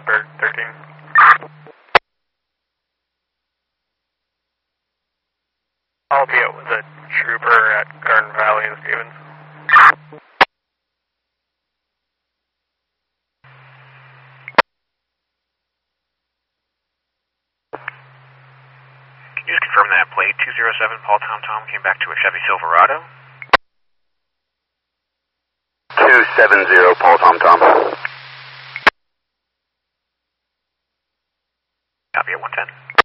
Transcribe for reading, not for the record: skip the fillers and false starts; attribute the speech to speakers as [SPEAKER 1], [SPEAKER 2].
[SPEAKER 1] Bird 13. Albeit with a trooper at Garden Valley and Stevens.
[SPEAKER 2] Can you just confirm that plate 207 Paul Tom Tom came back to a Chevy Silverado?
[SPEAKER 3] 270 Paul Tom Tom.
[SPEAKER 2] Copy at 110.